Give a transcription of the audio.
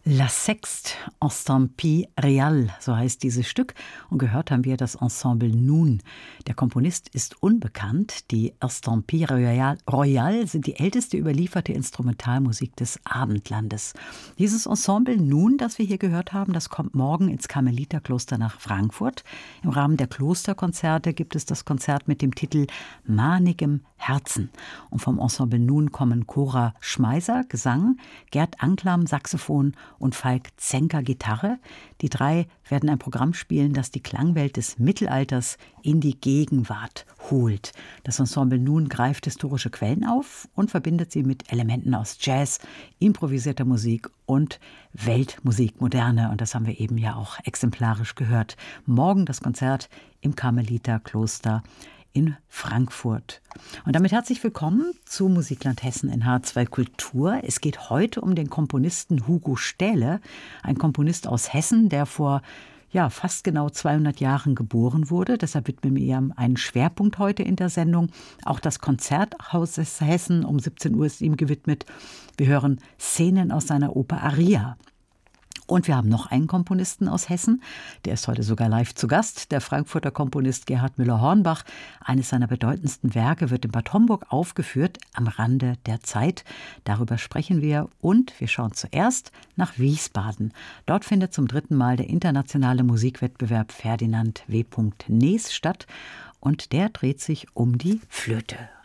La Sexte Estampille Real, so heißt dieses Stück. Und gehört haben wir das Ensemble Nun. Der Komponist ist unbekannt. Die Estampille Royale sind die älteste überlieferte Instrumentalmusik des Abendlandes. Dieses Ensemble Nun, das wir hier gehört haben, das kommt morgen ins Karmeliterkloster nach Frankfurt. Im Rahmen der Klosterkonzerte gibt es das Konzert mit dem Titel Mahnigem Herzen. Und vom Ensemble Nun kommen Cora Schmeiser, Gesang, Gerd Anklam, Saxophon und Falk Zenker, Gitarre. Die drei werden ein Programm spielen, das die Klangwelt des Mittelalters in die Gegenwart holt. Das Ensemble Nun greift historische Quellen auf und verbindet sie mit Elementen aus Jazz, improvisierter Musik und Weltmusik, Moderne. Und das haben wir eben ja auch exemplarisch gehört. Morgen das Konzert im Karmeliterkloster in Frankfurt. Und damit herzlich willkommen zu Musikland Hessen in H2 Kultur. Es geht heute um den Komponisten Hugo Stähle, ein Komponist aus Hessen, der vor fast genau 200 Jahren geboren wurde. Deshalb widmen wir ihm einen Schwerpunkt heute in der Sendung. Auch das Konzerthaus Hessen um 17 Uhr ist ihm gewidmet. Wir hören Szenen aus seiner Oper Aria. Und wir haben noch einen Komponisten aus Hessen, der ist heute sogar live zu Gast, der Frankfurter Komponist Gerhard Müller-Hornbach. Eines seiner bedeutendsten Werke wird in Bad Homburg aufgeführt, am Rande der Zeit. Darüber sprechen wir und wir schauen zuerst nach Wiesbaden. Dort findet zum 3. Mal der internationale Musikwettbewerb Ferdinand W. Nees statt und der dreht sich um die Flöte.